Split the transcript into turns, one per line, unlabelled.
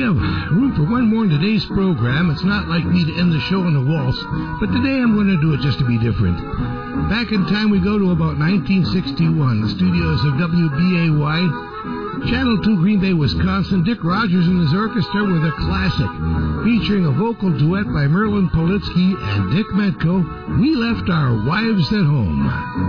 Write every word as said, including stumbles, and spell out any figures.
We have room for one more in today's program. It's not like me to end the show on a waltz, but today I'm going to do it just to be different. Back in time, we go to about nineteen sixty-one, the studios of W B A Y, Channel two, Green Bay, Wisconsin. Dick Rogers and his orchestra with a classic, featuring a vocal duet by Merlin Politsky and Dick Metco, We Left Our Wives at Home.